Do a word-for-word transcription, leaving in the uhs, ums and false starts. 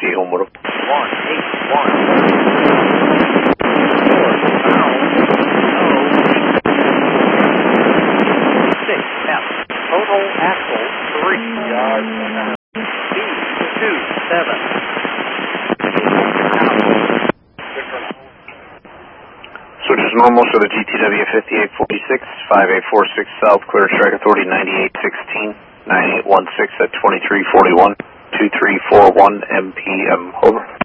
C, Homewood. one eight one. six F. Total axle three. B two seven. Switch is normal, so the G T W fifty-eight forty-six, five eight four six South, clear strike authority ninety-eight sixteen, nine eight one six at twenty-three forty-one, two three four one M P M, over.